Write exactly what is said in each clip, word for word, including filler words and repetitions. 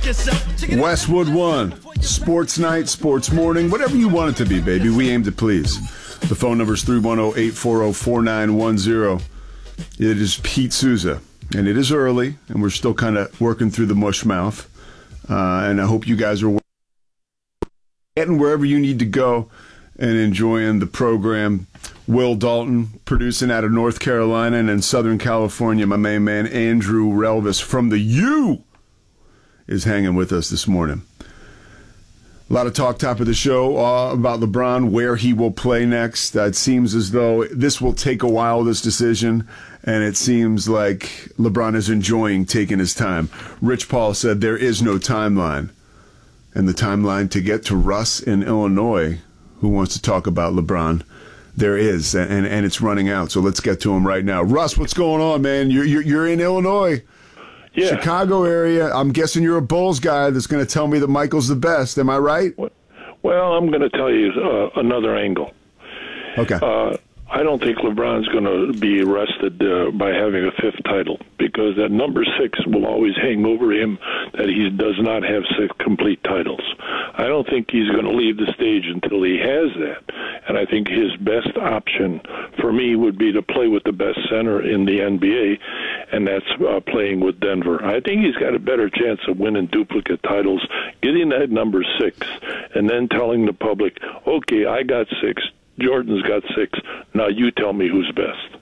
Westwood One, Sports Night, Sports Morning, whatever you want it to be, baby. We aim to please. The phone number is three one zero, eight four zero, four nine one zero. It is Pete Souza, and it is early, and we're still kind of working through the mush mouth. Uh, and I hope you guys are getting wherever you need to go and enjoying the program. Will Dalton producing out of North Carolina, and in Southern California, my main man Andrew Relvis from the U is hanging with us this morning. A lot of talk top of the show uh, about LeBron, where he will play next. Uh, it seems as though this will take a while, this decision, and it seems like LeBron is enjoying taking his time. Rich Paul said there is no timeline, and the timeline to get to Russ in Illinois, who wants to talk about LeBron, there is, and, and it's running out. So let's get to him right now. Russ, what's going on, man? You're, you're, you're in Illinois. Yeah. Chicago area. I'm guessing you're a Bulls guy that's going to tell me that Michael's the best. Am I right? Well, I'm going to tell you uh, another angle. Okay. Uh, I don't think LeBron's going to be arrested uh, by having a fifth title, because that number six will always hang over him, that he does not have six complete titles. I don't think he's going to leave the stage until he has that. And I think his best option for me would be to play with the best center in the N B A, and that's uh, playing with Denver. I think he's got a better chance of winning duplicate titles, getting that number six, and then telling the public, okay, I got six, Jordan's got six, now you tell me who's best.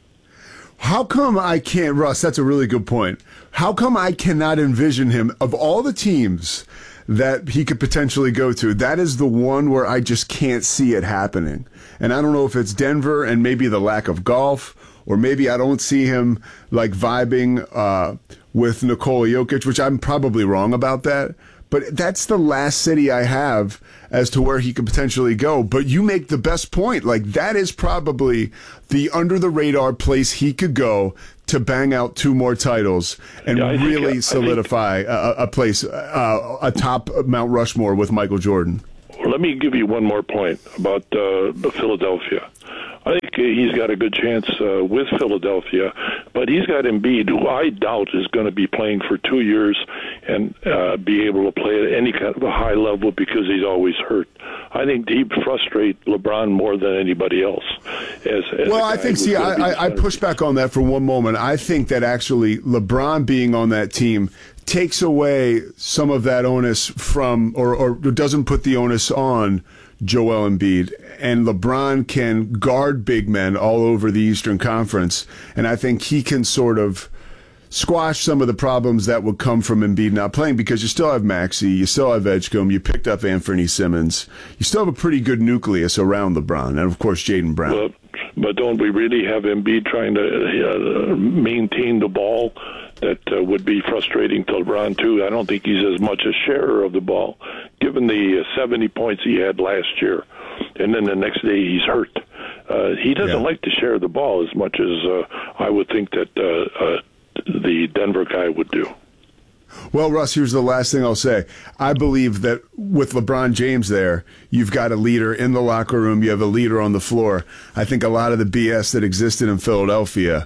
How come I can't, Russ, that's a really good point. How come I cannot envision him, of all the teams that he could potentially go to, that is the one where I just can't see it happening. And I don't know if it's Denver and maybe the lack of golf, or maybe I don't see him like vibing uh, with Nikola Jokic, which I'm probably wrong about that. But that's the last city I have as to where he could potentially go. But you make the best point. Like, that is probably the under-the-radar place he could go to bang out two more titles and yeah, really think, solidify think, a, a place, uh, atop Mount Rushmore with Michael Jordan. Well, let me give you one more point about uh, Philadelphia. I think he's got a good chance uh, with Philadelphia, but he's got Embiid, who I doubt is going to be playing for two years and uh, be able to play at any kind of a high level because he's always hurt. I think he'd frustrate LeBron more than anybody else. As, as well, I think, see, I, I, I push back on that for one moment. I think that actually LeBron being on that team takes away some of that onus from, or, or doesn't put the onus on Joel Embiid, and LeBron can guard big men all over the Eastern Conference, and I think he can sort of squash some of the problems that would come from Embiid not playing, because you still have Maxey, you still have Edgecombe, you picked up Anthony Simmons, you still have a pretty good nucleus around LeBron, and of course Jaylen Brown. Well, but don't we really have Embiid trying to uh, maintain the ball? That uh, would be frustrating to LeBron, too. I don't think he's as much a sharer of the ball, given the uh, seventy points he had last year. And then the next day he's hurt. Uh, he doesn't yeah. like to share the ball as much as uh, I would think that uh, uh, the Denver guy would do. Well, Russ, here's the last thing I'll say. I believe that with LeBron James there, you've got a leader in the locker room. You have a leader on the floor. I think a lot of the B S that existed in Philadelphia,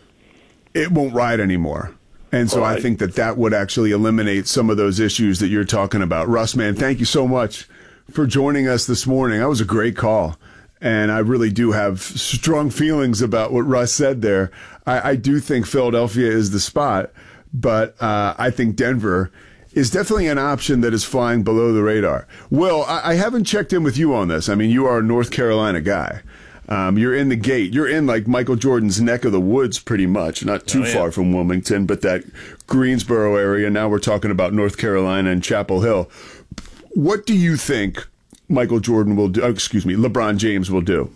it won't ride anymore. And so right. I think that that would actually eliminate some of those issues that you're talking about. Russ, man, thank you so much for joining us this morning. That was a great call. And I really do have strong feelings about what Russ said there. I, I do think Philadelphia is the spot, but uh, I think Denver is definitely an option that is flying below the radar. Will, I, I haven't checked in with you on this. I mean, you are a North Carolina guy. Um, you're in the gate. You're in like Michael Jordan's neck of the woods pretty much, not too oh, yeah. far from Wilmington, but that Greensboro area. Now we're talking about North Carolina and Chapel Hill. What do you think Michael Jordan will do? Oh, excuse me, LeBron James will do?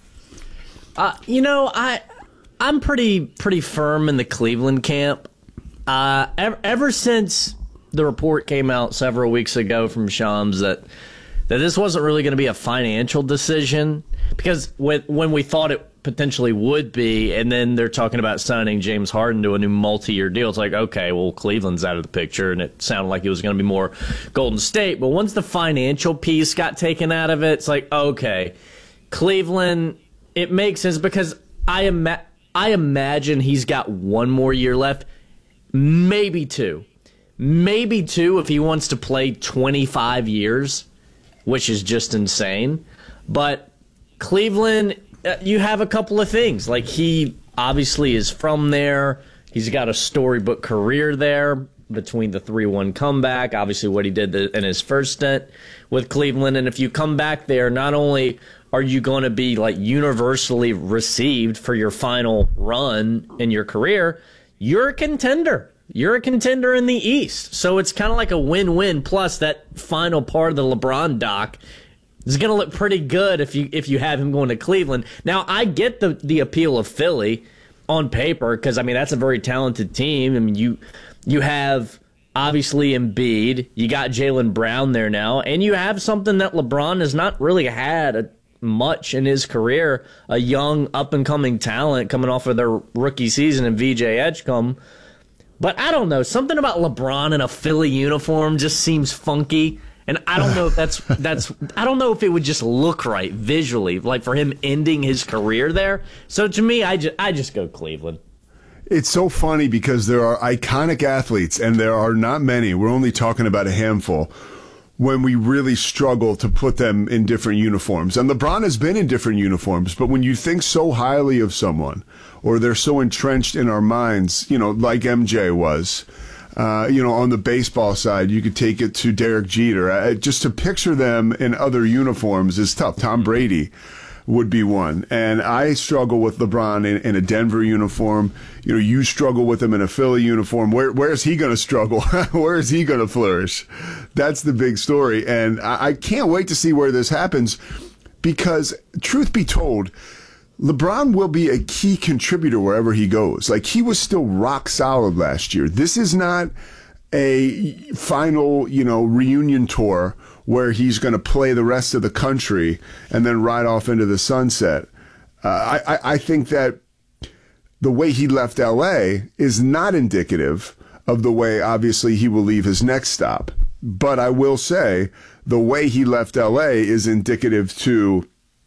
Uh, you know, I, I'm pretty pretty firm in the Cleveland camp. Uh, ever, ever since the report came out several weeks ago from Shams that that this wasn't really going to be a financial decision, because when, when we thought it potentially would be, and then they're talking about signing James Harden to a new multi-year deal, it's like, okay, well, Cleveland's out of the picture, and it sounded like it was going to be more Golden State. But once the financial piece got taken out of it, it's like, okay, Cleveland, it makes sense, because I, ima- I imagine he's got one more year left, maybe two. maybe two if he wants to play twenty-five years, which is just insane. But Cleveland, uh, you have a couple of things. Like, he obviously is from there. He's got a storybook career there between the three one comeback, obviously what he did in his first stint with Cleveland. And if you come back there, not only are you going to be like universally received for your final run in your career, you're a contender. You're a contender in the East. So it's kind of like a win-win. Plus, that final part of the LeBron doc is going to look pretty good if you if you have him going to Cleveland. Now, I get the, the appeal of Philly on paper because, I mean, that's a very talented team. I mean, you you have, obviously, Embiid. You got Jaylen Brown there now. And you have something that LeBron has not really had a, much in his career, a young, up-and-coming talent coming off of their rookie season in V J Edgecombe. But I don't know. Something about LeBron in a Philly uniform just seems funky. And I don't know if that's that's I don't know if it would just look right visually, like for him ending his career there. So to me, I just I just go Cleveland. It's so funny because there are iconic athletes, and there are not many. We're only talking about a handful. When we really struggle to put them in different uniforms. And LeBron has been in different uniforms, but when you think so highly of someone, or they're so entrenched in our minds, you know, like M J was, uh, you know, on the baseball side, you could take it to Derek Jeter. Uh, just to picture them in other uniforms is tough. Tom Brady would be one. And I struggle with LeBron in, in a Denver uniform. You know, you struggle with him in a Philly uniform. Where where is he going to struggle? Where is he going to flourish? That's the big story. And I, I can't wait to see where this happens because, truth be told, LeBron will be a key contributor wherever he goes. Like, he was still rock solid last year. This is not a final, you know, reunion tour where he's going to play the rest of the country and then ride off into the sunset. Uh, I, I think that the way he left L A is not indicative of the way, obviously, he will leave his next stop. But I will say the way he left L A is indicative to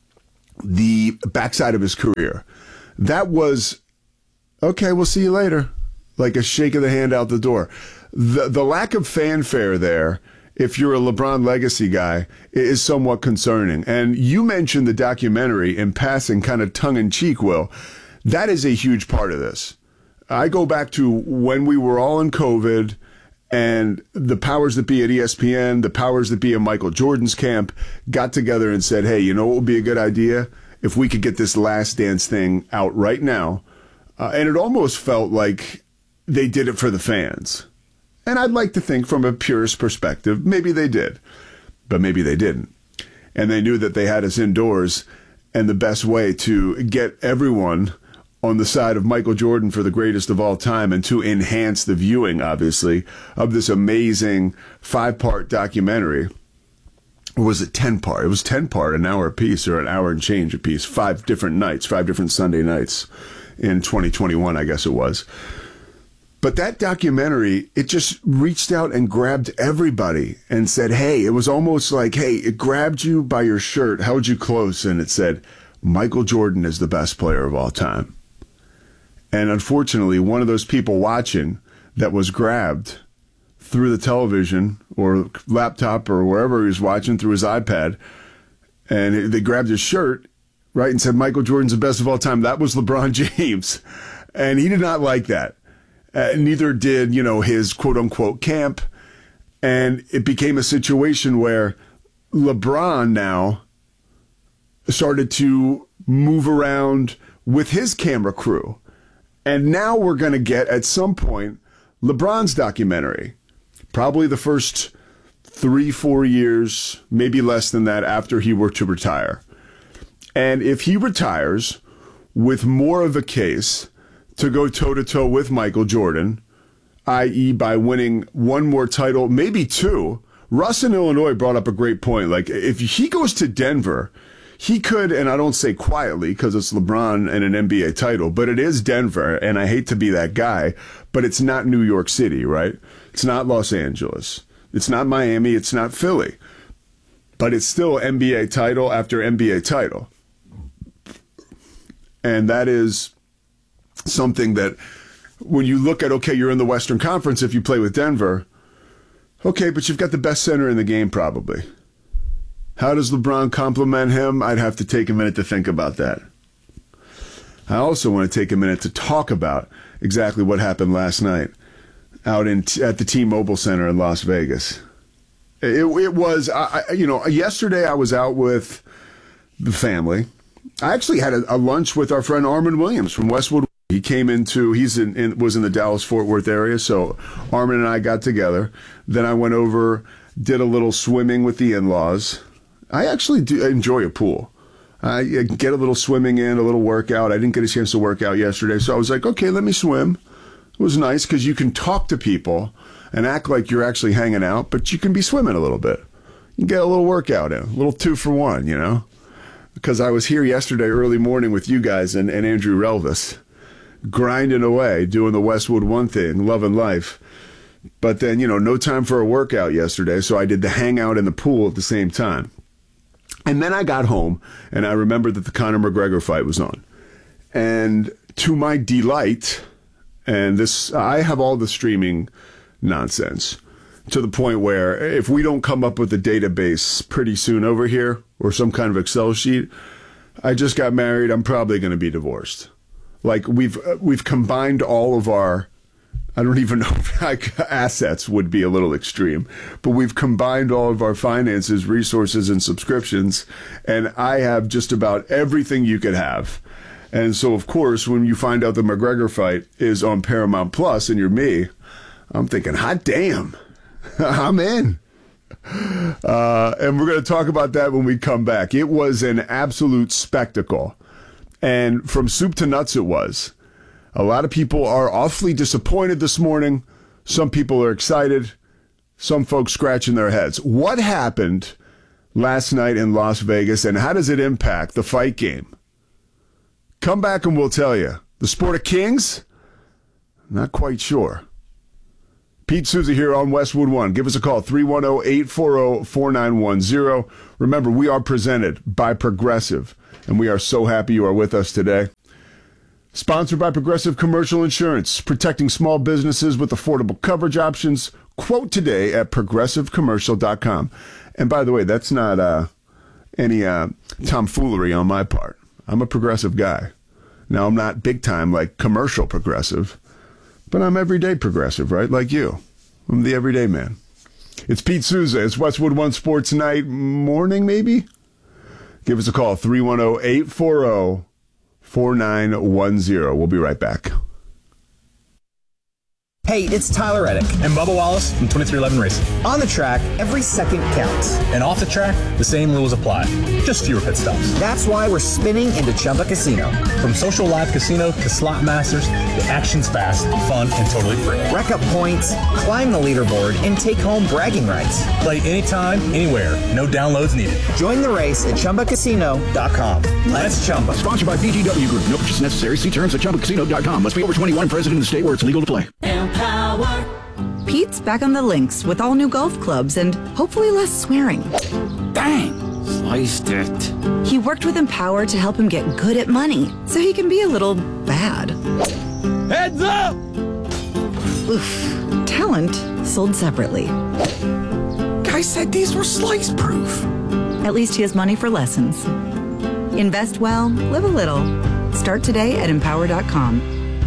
the backside of his career. That was, okay, we'll see you later. Like a shake of the hand out the door. The, the lack of fanfare there, if you're a LeBron legacy guy, is somewhat concerning. And you mentioned the documentary in passing, kind of tongue-in-cheek, Will. That is a huge part of this. I go back to when we were all in COVID and the powers that be at E S P N, the powers that be in Michael Jordan's camp, got together and said, hey, you know what would be a good idea? If we could get this Last Dance thing out right now. Uh, and it almost felt like they did it for the fans. And I'd like to think from a purist perspective, maybe they did, but maybe they didn't. And they knew that they had us indoors, and the best way to get everyone on the side of Michael Jordan for the greatest of all time and to enhance the viewing, obviously, of this amazing five-part documentary. Or was it ten-part? It was ten-part, an hour apiece or an hour and change apiece, five different nights, five different Sunday nights in twenty twenty-one, I guess it was. But that documentary, it just reached out and grabbed everybody and said, hey, it was almost like, hey, it grabbed you by your shirt, held you close, and it said, Michael Jordan is the best player of all time. And unfortunately, one of those people watching that was grabbed through the television or laptop or wherever he was watching through his iPad, and they grabbed his shirt, right, and said, Michael Jordan's the best of all time. That was LeBron James. And he did not like that. Uh, neither did, you know, his quote-unquote camp. And it became a situation where LeBron now started to move around with his camera crew. And now we're going to get, at some point, LeBron's documentary. Probably the first three, four years, maybe less than that, after he were to retire. And if he retires with more of a case to go toe-to-toe with Michael Jordan, that is by winning one more title, maybe two. Russ in Illinois brought up a great point. Like, if he goes to Denver, he could, and I don't say quietly because it's LeBron and an N B A title, but it is Denver, and I hate to be that guy, but it's not New York City, right? It's not Los Angeles. It's not Miami. It's not Philly. But it's still N B A title after N B A title. And that is something that when you look at, okay, you're in the Western Conference if you play with Denver, Okay, but you've got the best center in the game, probably. How does LeBron compliment him? I'd have to take a minute to think about that. I also want to take a minute to talk about exactly what happened last night out in at the T-Mobile Center in Las Vegas. It, it was, I, you know, yesterday I was out with the family. I actually had a, a lunch with our friend Armin Williams from Westwood. He came into, he's in, in was in the Dallas-Fort Worth area, so Armin and I got together. Then I went over, did a little swimming with the in-laws. I actually do enjoy a pool. I get a little swimming in, a little workout. I didn't get a chance to work out yesterday, so I was like, okay, let me swim. It was nice because you can talk to people and act like you're actually hanging out, but you can be swimming a little bit. You can get a little workout in, a little two for one, you know? Because I was here yesterday early morning with you guys and, and Andrew Relvis, grinding away, doing the Westwood One thing, loving life. But then, you know, no time for a workout yesterday, so I did the hangout in the pool at the same time. And then I got home, and I remembered that the Conor McGregor fight was on. And to my delight, and this, I have all the streaming nonsense, to the point where if we don't come up with a database pretty soon over here, or some kind of Excel sheet, I just got married, I'm probably going to be divorced. Like, we've we've combined all of our, I don't even know if like, assets would be a little extreme, but we've combined all of our finances, resources, and subscriptions, and I have just about everything you could have. And so, of course, when you find out the McGregor fight is on Paramount Plus and you're me, I'm thinking, hot damn, I'm in. Uh, and we're going to talk about that when we come back. It was an absolute spectacle. And from soup to nuts it was. A lot of people are awfully disappointed this morning. Some people are excited. Some folks scratching their heads. What happened last night in Las Vegas, and how does it impact the fight game? Come back and we'll tell you. The sport of kings? Not quite sure. Pete Souza here on Westwood One. Give us a call, three one zero, eight four zero, four nine one zero. Remember, we are presented by Progressive, and we are so happy you are with us today. Sponsored by Progressive Commercial Insurance, protecting small businesses with affordable coverage options. Quote today at progressive commercial dot com. And by the way, that's not uh, any uh, tomfoolery on my part. I'm a progressive guy. Now, I'm not big time like commercial progressive, but I'm everyday progressive, right? Like you. I'm the everyday man. It's Pete Souza. It's Westwood One Sports Night morning, maybe? Give us a call, three one zero, eight four zero, four nine one zero. We'll be right back. Hey, it's Tyler Reddick. And Bubba Wallace from twenty-three eleven Racing. On the track, every second counts. And off the track, the same rules apply. Just fewer pit stops. That's why we're spinning into Chumba Casino. From social live casino to slot masters, the action's fast, fun, and totally free. Rack up points, climb the leaderboard, and take home bragging rights. Play anytime, anywhere. No downloads needed. Join the race at chumba casino dot com. Let's Chumba. Sponsored by B G W Group. No purchase necessary. See terms at chumba casino dot com. Must be over twenty-one. Present in the state where it's legal to play. Empower. Pete's back on the links with all new golf clubs and hopefully less swearing. Bang! Sliced it. He worked with Empower to help him get good at money so he can be a little bad. Heads up! Oof. Talent sold separately. Guy said these were slice proof. At least he has money for lessons. Invest well, live a little. Start today at empower dot com.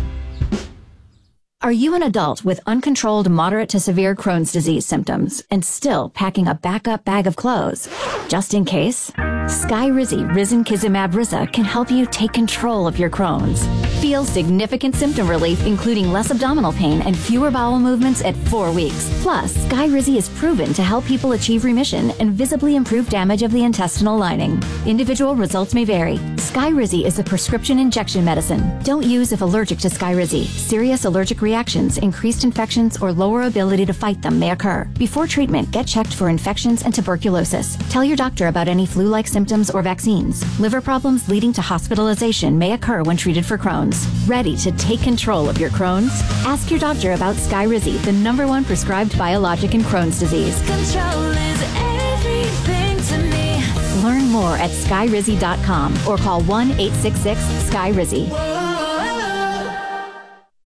Are you an adult with uncontrolled moderate to severe Crohn's disease symptoms and still packing a backup bag of clothes? Just in case, Skyrizi Risankizumab Riza can help you take control of your Crohn's. Feel significant symptom relief, including less abdominal pain and fewer bowel movements at four weeks. Plus, Skyrizi is proven to help people achieve remission and visibly improve damage of the intestinal lining. Individual results may vary. Skyrizi is a prescription injection medicine. Don't use if allergic to Skyrizi. Serious allergic reactions, increased infections, or lower ability to fight them may occur. Before treatment, get checked for infections and tuberculosis. Tell your doctor about any flu-like symptoms or vaccines. Liver problems leading to hospitalization may occur when treated for Crohn's. Ready to take control of your Crohn's? Ask your doctor about Skyrizi, the number one prescribed biologic in Crohn's disease. Control is everything to me. Learn more at skyrizi dot com or call one eight six six, S K Y R I Z I.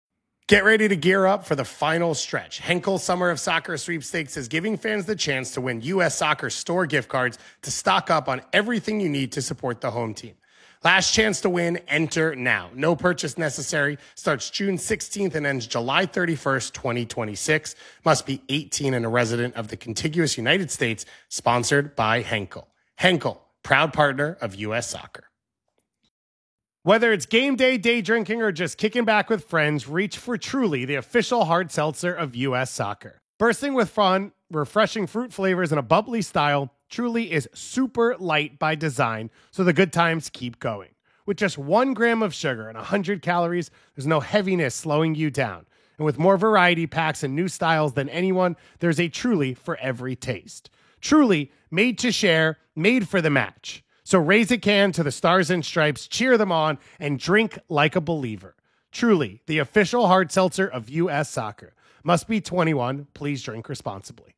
Get ready to gear up for the final stretch. Henkel Summer of Soccer Sweepstakes is giving fans the chance to win U S Soccer store gift cards to stock up on everything you need to support the home team. Last chance to win, enter now. No purchase necessary. Starts June sixteenth and ends July thirty-first, twenty twenty-six. Must be eighteen and a resident of the contiguous United States. Sponsored by Henkel. Henkel, proud partner of U S Soccer. Whether it's game day, day drinking, or just kicking back with friends, reach for Truly, the official hard seltzer of U S Soccer. Bursting with fun, refreshing fruit flavors, and a bubbly style, Truly is super light by design, so the good times keep going. With just one gram of sugar and one hundred calories, there's no heaviness slowing you down. And with more variety packs and new styles than anyone, there's a Truly for every taste. Truly, made to share, made for the match. So raise a can to the Stars and Stripes, cheer them on, and drink like a believer. Truly, the official hard seltzer of U S Soccer. Must be twenty-one. Please drink responsibly.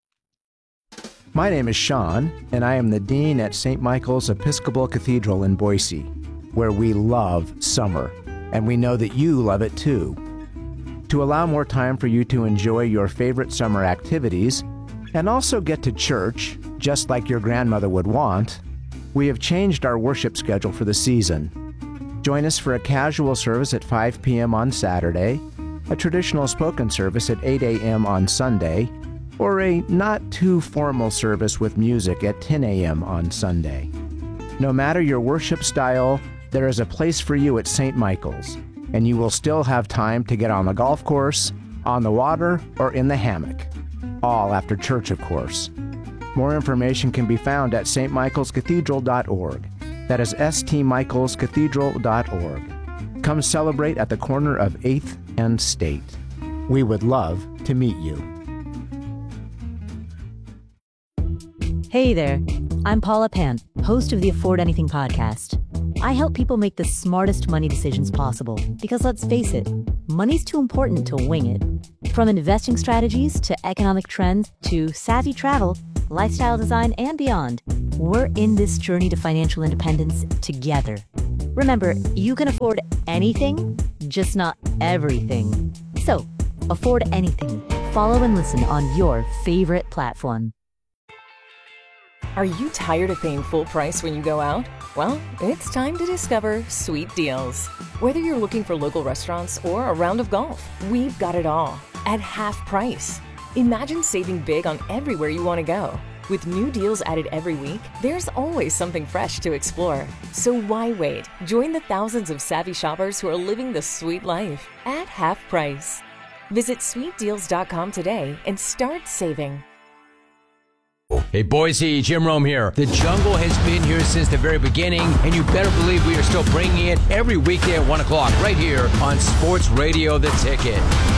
My name is Sean, and I am the Dean at Saint Michael's Episcopal Cathedral in Boise, where we love summer, and we know that you love it too. To allow more time for you to enjoy your favorite summer activities, and also get to church, just like your grandmother would want, we have changed our worship schedule for the season. Join us for a casual service at five p.m. on Saturday, a traditional spoken service at eight a.m. on Sunday, or a not-too-formal service with music at ten a.m. on Sunday. No matter your worship style, there is a place for you at Saint Michael's, and you will still have time to get on the golf course, on the water, or in the hammock. All after church, of course. More information can be found at s t michaels cathedral dot org. That is s t michaels cathedral dot org. Come celebrate at the corner of eighth and State. We would love to meet you. Hey there, I'm Paula Pant, host of the Afford Anything podcast. I help people make the smartest money decisions possible because, let's face it, money's too important to wing it. From investing strategies to economic trends to savvy travel, lifestyle design, and beyond, we're in this journey to financial independence together. Remember, you can afford anything, just not everything. So, afford anything. Follow and listen on your favorite platform. Are you tired of paying full price when you go out? Well, it's time to discover Sweet Deals. Whether you're looking for local restaurants or a round of golf, we've got it all at half price. Imagine saving big on everywhere you want to go. With new deals added every week, there's always something fresh to explore. So why wait? Join the thousands of savvy shoppers who are living the sweet life at half price. Visit sweet deals dot com today and start saving. Hey Boise, Jim Rome here. The Jungle has been here since the very beginning, and you better believe we are still bringing it every weekday at one o'clock right here on Sports Radio The Ticket.